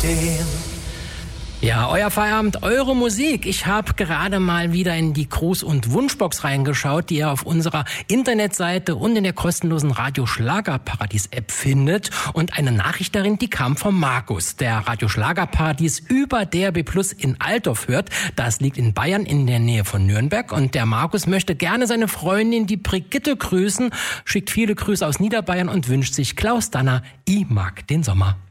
Ja, euer Feierabend, eure Musik. Ich habe gerade mal wieder in die Gruß- und Wunschbox reingeschaut, die ihr auf unserer Internetseite und in der kostenlosen Radio Schlagerparadies App findet. Und eine Nachricht darin, die kam von Markus, der Radio Schlagerparadies über DRB Plus in Altdorf hört. Das liegt in Bayern in der Nähe von Nürnberg. Und der Markus möchte gerne seine Freundin, die Brigitte, grüßen, schickt viele Grüße aus Niederbayern und wünscht sich Klaus Danner, ich mag den Sommer.